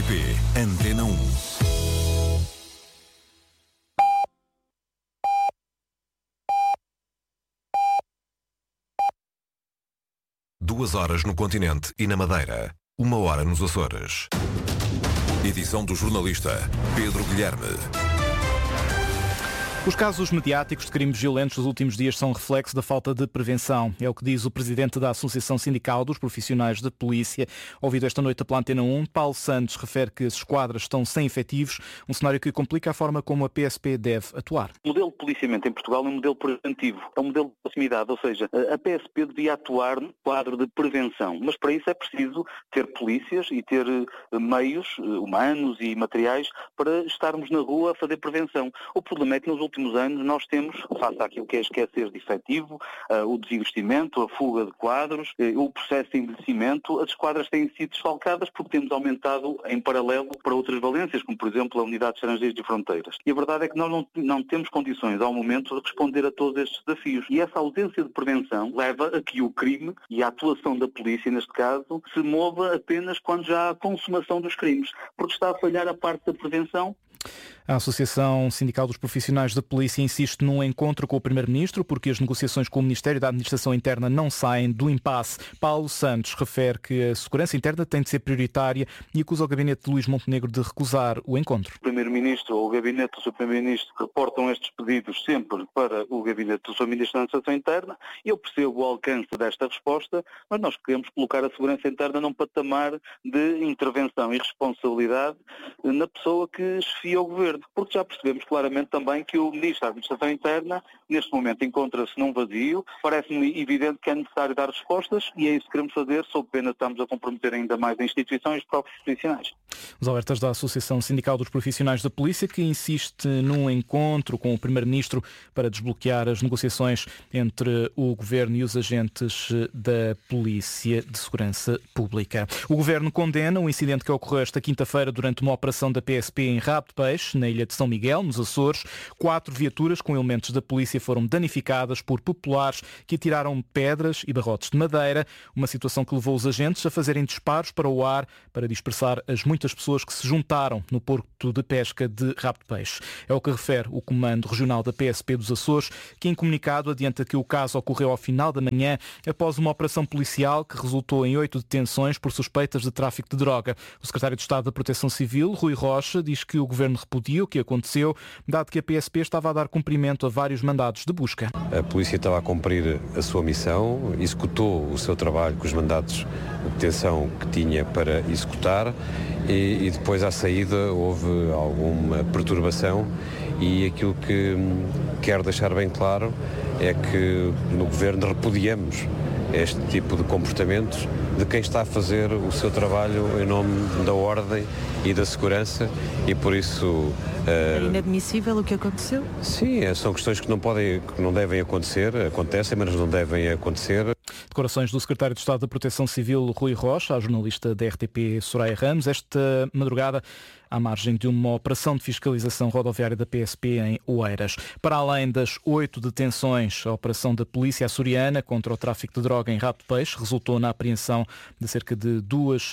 RTP Antena 1. Duas horas no continente e na Madeira. 1 hora nos Açores. Edição do jornalista Pedro Guilherme. Os casos mediáticos de crimes violentos dos últimos dias são reflexo da falta de prevenção. É o que diz o presidente da Associação Sindical dos Profissionais de Polícia. Ouvido esta noite pela Antena 1, Paulo Santos refere que as esquadras estão sem efetivos, um cenário que complica a forma como a PSP deve atuar. O modelo de policiamento em Portugal é um modelo preventivo, é um modelo de proximidade, ou seja, a PSP devia atuar no quadro de prevenção, mas para isso é preciso ter polícias e ter meios humanos e materiais para estarmos na rua a fazer prevenção. O problema é que nos últimos anos nós temos, face àquilo que é esquecer de efetivo, o desinvestimento, a fuga de quadros, o processo de envelhecimento, as esquadras têm sido desfalcadas porque temos aumentado em paralelo para outras valências, como por exemplo a Unidade de Estrangeiros e Fronteiras. E a verdade é que nós não temos condições ao momento de responder a todos estes desafios. E essa ausência de prevenção leva a que o crime e a atuação da polícia, neste caso, se mova apenas quando já há consumação dos crimes, porque está a falhar a parte da prevenção. A Associação Sindical dos Profissionais da Polícia insiste num encontro com o Primeiro-Ministro porque as negociações com o Ministério da Administração Interna não saem do impasse. Paulo Santos refere que a segurança interna tem de ser prioritária e acusa o gabinete de Luís Montenegro de recusar o encontro. O Primeiro-Ministro ou o gabinete do Sr. Primeiro-Ministro reportam estes pedidos sempre para o gabinete do Sr. Ministro da Administração Interna e eu percebo o alcance desta resposta, mas nós queremos colocar a segurança interna num patamar de intervenção e responsabilidade na pessoa que chefia o Governo. Porque já percebemos claramente também que o Ministro da Administração Interna, neste momento, encontra-se num vazio. Parece-me evidente que é necessário dar respostas e é isso que queremos fazer, sob pena de estarmos a comprometer ainda mais a instituição e os próprios profissionais. Os alertas da Associação Sindical dos Profissionais da Polícia, que insiste num encontro com o Primeiro-Ministro para desbloquear as negociações entre o Governo e os agentes da Polícia de Segurança Pública. O Governo condena o incidente que ocorreu esta quinta-feira durante uma operação da PSP em Rabo de Peixe, na ilha de São Miguel, nos Açores. 4 viaturas com elementos da polícia foram danificadas por populares que atiraram pedras e barrotes de madeira, uma situação que levou os agentes a fazerem disparos para o ar para dispersar as muitas pessoas que se juntaram no porto de pesca de Rabo de Peixe. É o que refere o Comando Regional da PSP dos Açores, que em comunicado adianta que o caso ocorreu ao final da manhã após uma operação policial que resultou em 8 detenções por suspeitas de tráfico de droga. O Secretário de Estado da Proteção Civil, Rui Rocha, diz que o Governo repudia o que aconteceu, dado que a PSP estava a dar cumprimento a vários mandados de busca. A polícia estava a cumprir a sua missão, executou o seu trabalho com os mandatos de detenção que tinha para executar e depois à saída houve alguma perturbação e aquilo que quero deixar bem claro é que no Governo repudiamos este tipo de comportamentos de quem está a fazer o seu trabalho em nome da ordem e da segurança e por isso... É inadmissível o que aconteceu? Sim, são questões que não devem acontecer, acontecem, mas não devem acontecer. Declarações do Secretário de Estado da Proteção Civil, Rui Rocha, à jornalista da RTP, Soraya Ramos, esta madrugada à margem de uma operação de fiscalização rodoviária da PSP em Oeiras. Para além das 8 detenções, a operação da polícia açoriana contra o tráfico de droga em Rabo de Peixe resultou na apreensão de cerca de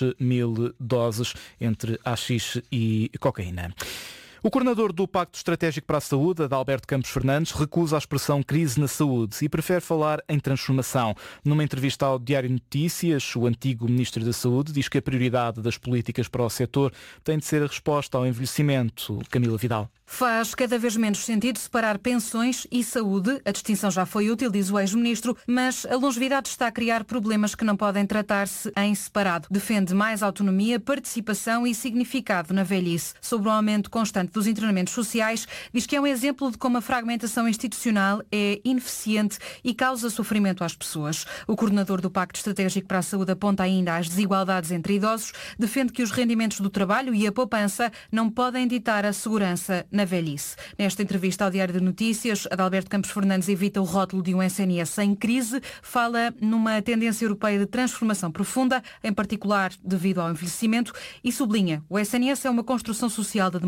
2.000 doses entre haxixe e cocaína. O coordenador do Pacto Estratégico para a Saúde, Adalberto Campos Fernandes, recusa a expressão crise na saúde e prefere falar em transformação. Numa entrevista ao Diário Notícias, o antigo Ministro da Saúde diz que a prioridade das políticas para o setor tem de ser a resposta ao envelhecimento. Camila Vidal. Faz cada vez menos sentido separar pensões e saúde. A distinção já foi útil, diz o ex-ministro, mas a longevidade está a criar problemas que não podem tratar-se em separado. Defende mais autonomia, participação e significado na velhice. Sobre o aumento constante dos internamentos sociais, diz que é um exemplo de como a fragmentação institucional é ineficiente e causa sofrimento às pessoas. O coordenador do Pacto Estratégico para a Saúde aponta ainda as desigualdades entre idosos, defende que os rendimentos do trabalho e a poupança não podem ditar a segurança na velhice. Nesta entrevista ao Diário de Notícias, Adalberto Campos Fernandes evita o rótulo de um SNS em crise, fala numa tendência europeia de transformação profunda, em particular devido ao envelhecimento, e sublinha: o SNS é uma construção social da democracia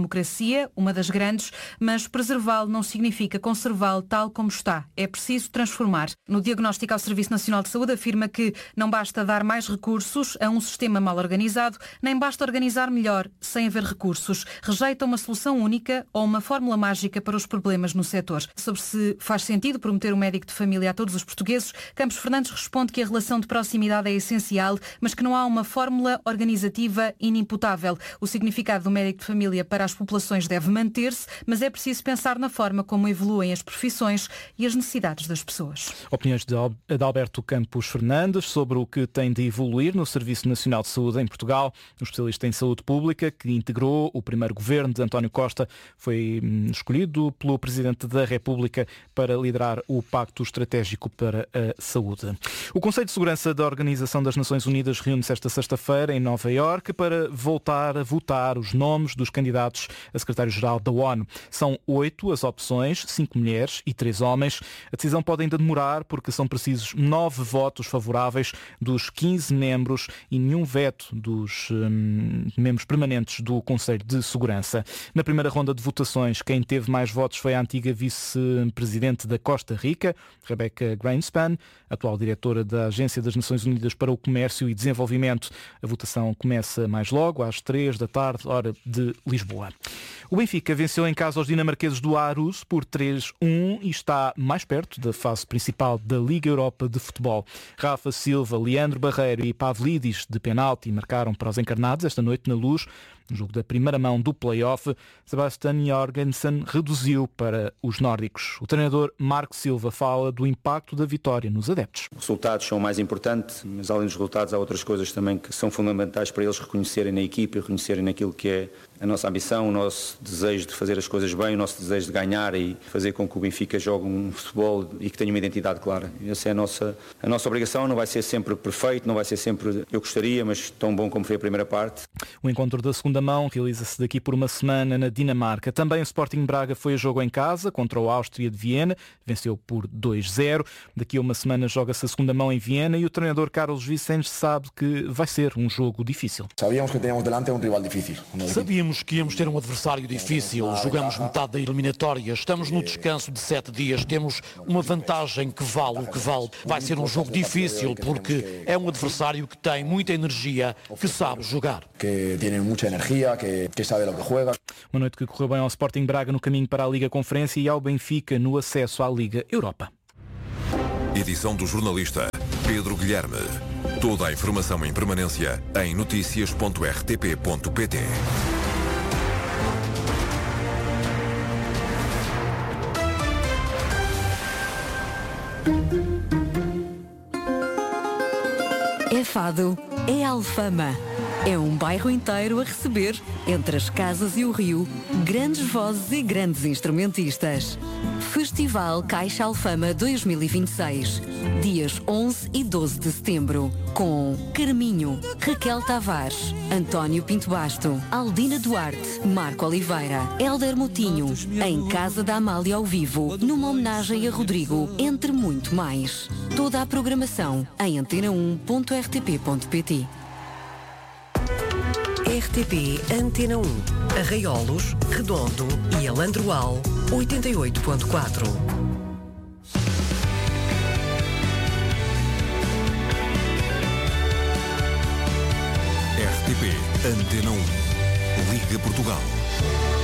mais-valia, uma das grandes, mas preservá-lo não significa conservá-lo tal como está. É preciso transformar. No diagnóstico ao Serviço Nacional de Saúde afirma que não basta dar mais recursos a um sistema mal organizado, nem basta organizar melhor sem haver recursos. Rejeita uma solução única ou uma fórmula mágica para os problemas no setor. Sobre se faz sentido prometer um médico de família a todos os portugueses, Campos Fernandes responde que a relação de proximidade é essencial, mas que não há uma fórmula organizativa inimputável. O significado do médico de família para as populações deve manter-se, mas é preciso pensar na forma como evoluem as profissões e as necessidades das pessoas. Opiniões de Adalberto Campos Fernandes sobre o que tem de evoluir no Serviço Nacional de Saúde em Portugal. Um especialista em saúde pública que integrou o primeiro governo de António Costa foi escolhido pelo Presidente da República para liderar o Pacto Estratégico para a Saúde. O Conselho de Segurança da Organização das Nações Unidas reúne-se esta sexta-feira em Nova Iorque para voltar a votar os nomes dos candidatos a secretário-geral da ONU. São 8 as opções, 5 mulheres e 3 homens. A decisão pode ainda demorar porque são precisos 9 votos favoráveis dos 15 membros e nenhum veto dos membros permanentes do Conselho de Segurança. Na primeira ronda de votações, quem teve mais votos foi a antiga vice-presidente da Costa Rica, Rebecca Greenspan, atual diretora da Agência das Nações Unidas para o Comércio e Desenvolvimento. A votação começa mais logo, às 3 da tarde, hora de Lisboa. O Benfica venceu em casa aos dinamarqueses do Aarhus por 3-1 e está mais perto da fase principal da Liga Europa de Futebol. Rafa Silva, Leandro Barreiro e Pavlidis de penalti marcaram para os encarnados esta noite na Luz. No jogo da primeira mão do play-off, Sebastian Jorgensen reduziu para os nórdicos. O treinador Marco Silva fala do impacto da vitória nos adeptos. Os resultados são o mais importante, mas além dos resultados há outras coisas também que são fundamentais para eles reconhecerem na equipe e reconhecerem naquilo que é a nossa ambição, o nosso desejo de fazer as coisas bem, o nosso desejo de ganhar e fazer com que o Benfica jogue um futebol e que tenha uma identidade clara. Essa é a nossa obrigação, não vai ser sempre perfeito, não vai ser sempre eu gostaria, mas tão bom como foi a primeira parte. O encontro da segunda mão realiza-se daqui por uma semana na Dinamarca. Também o Sporting Braga foi a jogo em casa contra o Áustria de Viena, venceu por 2-0. Daqui a uma semana joga-se a segunda mão em Viena e o treinador Carlos Vicente sabe que vai ser um jogo difícil. Sabíamos que tínhamos delante um rival difícil. Sabíamos que íamos ter um adversário difícil. Jogamos metade da eliminatória. Estamos no descanso de 7 dias. Temos uma vantagem que vale o que vale. Vai ser um jogo difícil porque é um adversário que tem muita energia, que sabe jogar. Que tem muita energia, que sabe o que joga. Uma noite que correu bem ao Sporting Braga no caminho para a Liga Conferência e ao Benfica no acesso à Liga Europa. Edição do jornalista Pedro Guilherme. Toda a informação em permanência em noticias.rtp.pt. É Fado, é Alfama. É um bairro inteiro a receber, entre as casas e o rio, grandes vozes e grandes instrumentistas. Festival Caixa Alfama 2026, dias 11 e 12 de setembro, com Carminho, Raquel Tavares, António Pinto Basto, Aldina Duarte, Marco Oliveira, Hélder Moutinho, em Casa da Amália ao vivo, numa homenagem a Rodrigo, entre muito mais. Toda a programação em antena1.rtp.pt. RTP Antena 1, Arraiolos, Redondo e Alandroal, 88.4. RTP Antena 1, Liga Portugal.